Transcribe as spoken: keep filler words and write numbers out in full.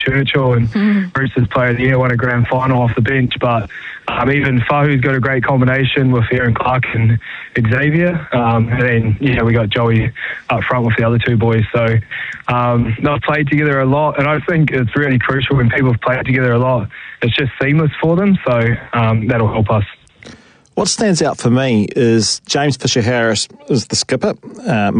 Churchill and mm. Roosters Player of the Year, won a grand final off the bench. But um, even Fahu's got a great combination with Aaron Clark and Xavier. Um, and then, yeah, we got Joey up front with the other two boys. So um, they've played together a lot. And I think it's really crucial when people have played together a lot. It's just seamless for them. So um, that'll help us. What stands out for me is James Fisher-Harris is the skipper. Uh,